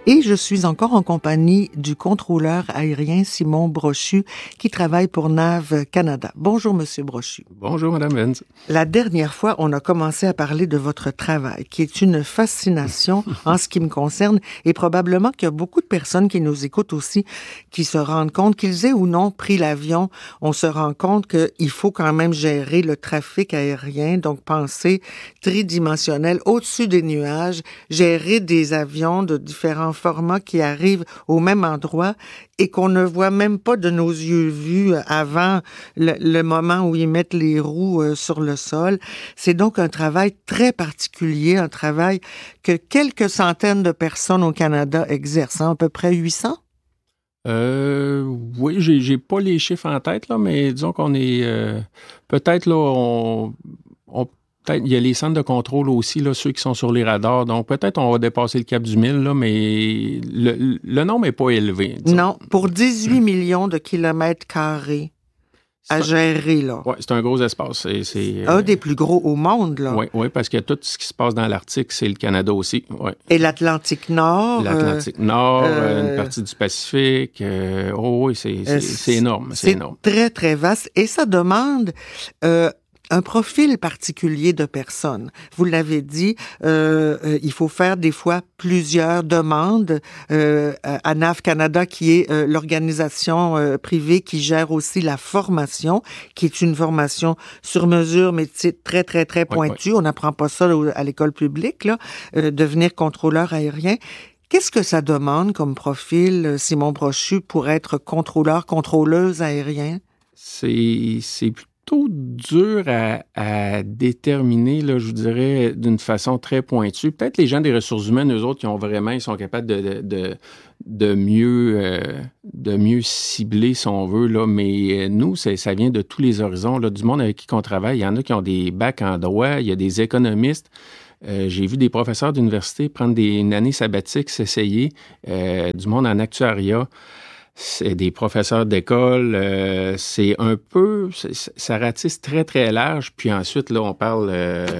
Et je suis encore en compagnie du contrôleur aérien Simon Brochu qui travaille pour NAV Canada. Bonjour, Monsieur Brochu. Bonjour, Madame Benz. La dernière fois, on a commencé à parler de votre travail, qui est une fascination en ce qui me concerne, et probablement qu'il y a beaucoup de personnes qui nous écoutent aussi, qui se rendent compte qu'ils aient ou non pris l'avion. On se rend compte qu'il faut quand même gérer le trafic aérien, donc penser tridimensionnel, au-dessus des nuages, gérer des avions de différents formats qui arrivent au même endroit et qu'on ne voit même pas de nos yeux vus avant le moment où ils mettent les roues sur le sol. C'est donc un travail très particulier, un travail que quelques centaines de personnes au Canada exercent, à peu près 800? Oui, j'ai pas les chiffres en tête, là, mais disons qu'on est peut-être là, peut-être il y a les centres de contrôle aussi, là, ceux qui sont sur les radars. Donc, peut-être on va dépasser le cap du 1000, là, mais le nombre n'est pas élevé. Disons. Non, pour 18 millions de kilomètres carrés à gérer, là. Oui, c'est un gros espace. C'est un des plus gros au monde, là. Oui, parce que tout ce qui se passe dans l'Arctique, c'est le Canada aussi. Ouais. Et l'Atlantique Nord. L'Atlantique Nord, une partie du Pacifique. Oui, c'est énorme. C'est énorme. Très, très vaste. Et ça demande un profil particulier de personnes. Vous l'avez dit, il faut faire des fois plusieurs demandes à NAV Canada, qui est l'organisation privée qui gère aussi la formation, qui est une formation sur mesure, mais très, très, très pointue. On n'apprend pas ça à l'école publique, là, devenir contrôleur aérien. Qu'est-ce que ça demande comme profil, Simon Brochu, pour être contrôleuse aérien? C'est plutôt dur à déterminer, là, je vous dirais, d'une façon très pointue. Peut-être les gens des ressources humaines, eux autres, ils sont capables de mieux cibler, si on veut, là. Mais nous, ça vient de tous les horizons, là, du monde avec qui on travaille. Il y en a qui ont des bacs en droit, il y a des économistes. J'ai vu des professeurs d'université prendre une année sabbatique, s'essayer, du monde en actuariat. C'est des professeurs d'école, c'est un peu, ça ratisse très, très large. Puis ensuite, là, on parle,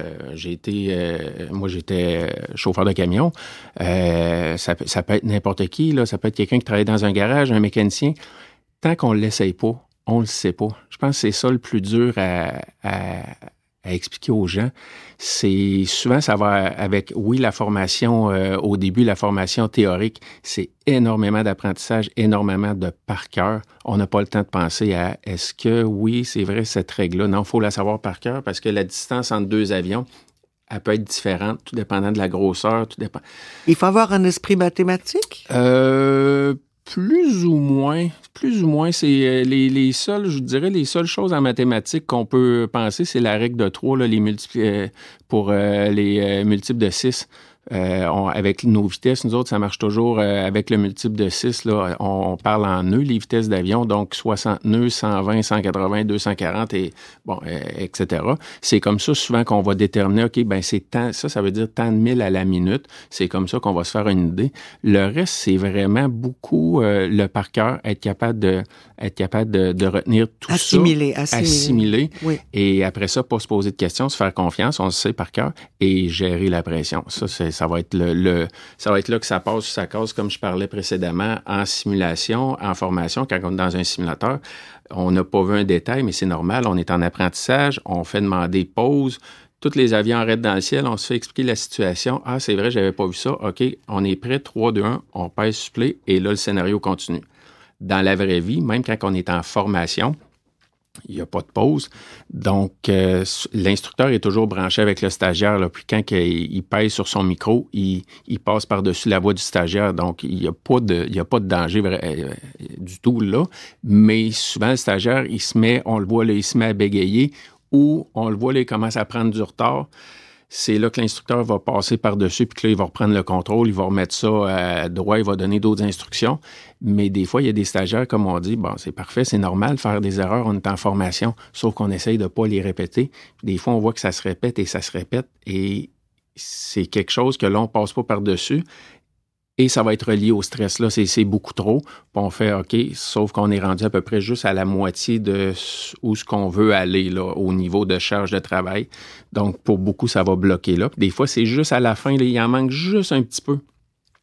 moi, j'étais chauffeur de camion. Ça peut être n'importe qui, là. Ça peut être quelqu'un qui travaille dans un garage, un mécanicien. Tant qu'on ne l'essaye pas, on ne le sait pas. Je pense que c'est ça le plus dur à expliquer aux gens. C'est souvent, ça va avec, oui, la formation, au début, la formation théorique, c'est énormément d'apprentissage, énormément de par cœur. On n'a pas le temps de penser à, est-ce que, oui, c'est vrai, cette règle-là? Non, il faut la savoir par cœur parce que la distance entre deux avions, elle peut être différente, tout dépendant de la grosseur, tout dépend. Il faut avoir un esprit mathématique? Plus ou moins, c'est les seules, je dirais, les seules choses en mathématiques qu'on peut penser, c'est la règle de 3, là, pour les multiples de 6. Avec nos vitesses, nous autres, ça marche toujours avec le multiple de 6. Là, on parle en nœuds, les vitesses d'avion, donc 60 nœuds, 120, 180, 240, et bon, etc. C'est comme ça souvent qu'on va déterminer, OK, ben c'est tant, ça veut dire tant de milles à la minute. C'est comme ça qu'on va se faire une idée. Le reste, c'est vraiment beaucoup le par cœur, être capable de retenir tout assimiler. Oui. Et après ça, pas se poser de questions, se faire confiance, on le sait par cœur, et gérer la pression. Ça va être ça va être là que ça passe, ça casse, comme je parlais précédemment, en simulation, en formation, quand on est dans un simulateur. On n'a pas vu un détail, mais c'est normal, on est en apprentissage, on fait demander pause. Tous les avions arrêtent dans le ciel, on se fait expliquer la situation. Ah, c'est vrai, j'avais pas vu ça. OK, on est prêt, 3, 2, 1, on pèse supplé, et là, le scénario continue. Dans la vraie vie, même quand on est en formation, il n'y a pas de pause. Donc, l'instructeur est toujours branché avec le stagiaire. Là, puis quand il pèse sur son micro, il passe par-dessus la voix du stagiaire. Donc, il n'y a pas de danger du tout là. Mais souvent, le stagiaire, on le voit, là, il se met à bégayer, ou on le voit, là, il commence à prendre du retard. C'est là que l'instructeur va passer par-dessus, puis que là, il va reprendre le contrôle, il va remettre ça à droit, il va donner d'autres instructions. Mais des fois, il y a des stagiaires, comme on dit, bon, c'est parfait, c'est normal de faire des erreurs, on est en formation, sauf qu'on essaye de ne pas les répéter. Puis des fois, on voit que ça se répète, et c'est quelque chose que là, on ne passe pas par-dessus. Et ça va être relié au stress. Là, c'est beaucoup trop. Puis on fait OK, sauf qu'on est rendu à peu près juste à la moitié de où ce qu'on veut aller là, au niveau de charge de travail. Donc, pour beaucoup, ça va bloquer là. Puis des fois, c'est juste à la fin, là, il en manque juste un petit peu.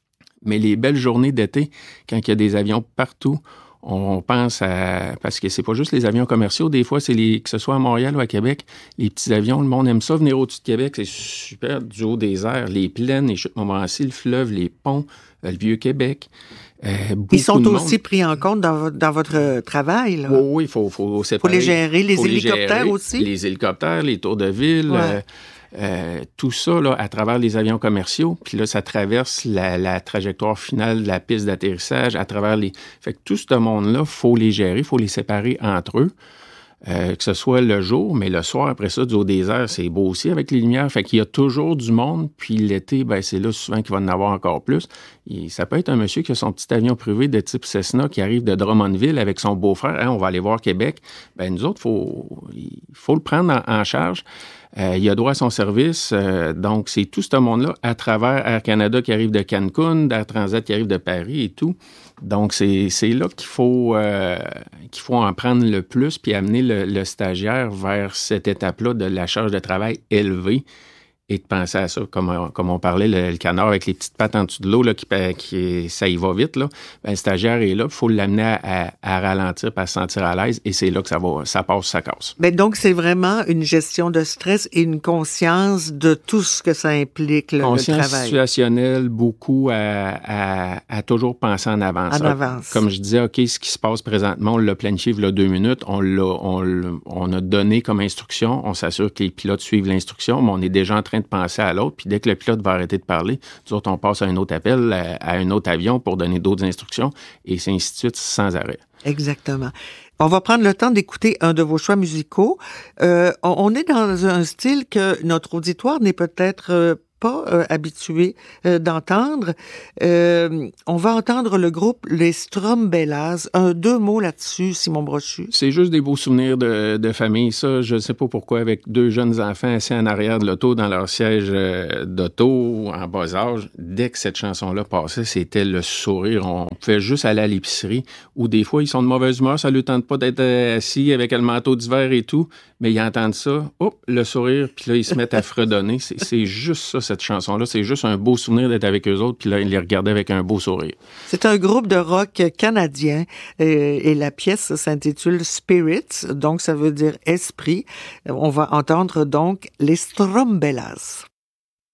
Mais les belles journées d'été, quand il y a des avions partout, on pense à... Parce que c'est pas juste les avions commerciaux. Des fois, que ce soit à Montréal ou à Québec, les petits avions, le monde aime ça, venir au-dessus de Québec. C'est super, du haut des airs, les plaines, les chutes Montmorency, le fleuve, les ponts, le Vieux-Québec. Ils sont aussi pris en compte dans votre travail, là. Oui, il faut séparer. Faut les gérer. Les hélicoptères aussi? Les hélicoptères, les tours de ville... Ouais. Tout ça, là, à travers les avions commerciaux, puis là, ça traverse la trajectoire finale de la piste d'atterrissage, à travers les... Fait que tout ce monde-là, il faut les gérer, il faut les séparer entre eux, que ce soit le jour, mais le soir, après ça, du haut des airs, c'est beau aussi avec les lumières, fait qu'il y a toujours du monde, puis l'été, ben c'est là souvent qu'il va en avoir encore plus. Ça peut être un monsieur qui a son petit avion privé de type Cessna qui arrive de Drummondville avec son beau-frère, on va aller voir Québec. Ben nous autres, il faut le prendre en charge. Il a droit à son service. Donc, c'est tout ce monde-là à travers Air Canada qui arrive de Cancun, d'Air Transat qui arrive de Paris et tout. Donc, c'est là qu'il faut en prendre le plus puis amener le stagiaire vers cette étape-là de la charge de travail élevée et de penser à ça, comme on parlait, le canard avec les petites pattes en dessous de l'eau, là, qui ça y va vite, là. Ben, le stagiaire est là, il faut l'amener à ralentir, à se sentir à l'aise, et c'est là que ça passe, ça casse. Ben donc, c'est vraiment une gestion de stress et une conscience de tout ce que ça implique, le travail. Conscience situationnelle, beaucoup à toujours penser en avance. En avance. Comme je disais, OK, ce qui se passe présentement, on l'a planifié il y a 2 minutes, on a donné comme instruction, on s'assure que les pilotes suivent l'instruction, mais on est déjà en train de penser à l'autre, puis dès que le pilote va arrêter de parler, nous autres, on passe à un autre appel, à un autre avion pour donner d'autres instructions, et c'est ainsi de suite sans arrêt. Exactement. On va prendre le temps d'écouter un de vos choix musicaux. On est dans un style que notre auditoire n'est peut-être pas habitué d'entendre. On va entendre le groupe Les Strombellas. 2 mots là-dessus, Simon Brochu. C'est juste des beaux souvenirs de famille, ça. Je ne sais pas pourquoi, avec 2 jeunes enfants assis en arrière de l'auto, dans leur siège d'auto, en bas âge, dès que cette chanson-là passait, c'était le sourire. On pouvait juste aller à l'épicerie, où des fois, ils sont de mauvaise humeur, ça ne leur tente pas d'être assis avec le manteau d'hiver et tout, mais ils entendent ça, hop, le sourire, puis là, ils se mettent à fredonner. C'est juste ça, cette chanson-là. C'est juste un beau souvenir d'être avec eux autres, puis là, ils les regardaient avec un beau sourire. C'est un groupe de rock canadien et la pièce s'intitule Spirits, donc ça veut dire esprit. On va entendre donc les Strombellas.